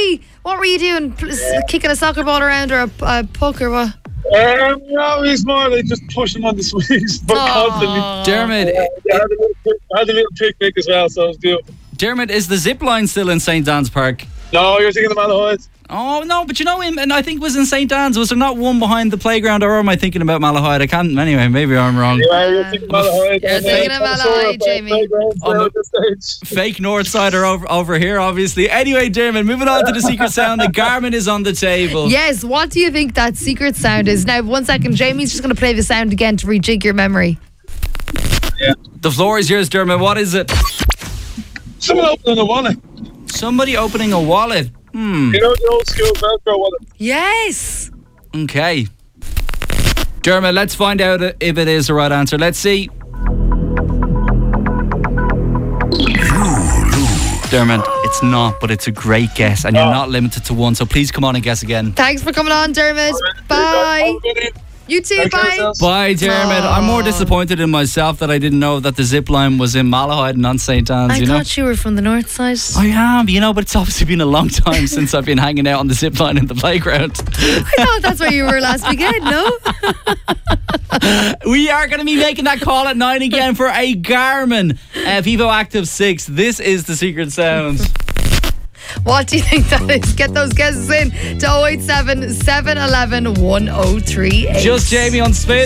Jamie, what were you doing? Kicking a soccer ball around or a puck or what? No, he's more like just pushing on the swings, but constantly. Dermot, I had a little picnic as well, so it was beautiful. Dermot, is the zip line still in St. Dan's Park? No, you're thinking of Malahide. Oh, no, but you know him, and I think it was in St. Dan's. Was there not one behind the playground, or am I thinking about Malahide? I can't, anyway, maybe I'm wrong. Yeah, you're thinking of Malahide. You're thinking of Malahide, Jamie. Fake north side are over here, obviously. Anyway, Dermot, moving on to the secret sound. The Garmin is on the table. Yes, what do you think that secret sound is? Now, 1 second, Jamie's just going to play the sound again to rejig your memory. Yeah. The floor is yours, Dermot. What is it? Someone opening a wallet. Somebody opening a wallet. You know the old school Velcro wallet? Yes. Okay. Dermot, let's find out if it is the right answer. Let's see. Dermot, it's not, but it's a great guess, and you're not limited to one, so please come on and guess again. Thanks for coming on, Dermot. Bye. You too, bye. Bye, Dermot. I'm more disappointed in myself that I didn't know that the zip line was in Malahide and not St. Dan's. I thought you were from the north side. I am, but it's obviously been a long time since I've been hanging out on the zip line in the playground. I thought that's where you were last weekend, no? We are going to be making that call at 9 again for a Garmin Vivo Active 6. This is the secret sound. What do you think that is? Get those guesses in to 087 711 1038. Just Jamie on Spin.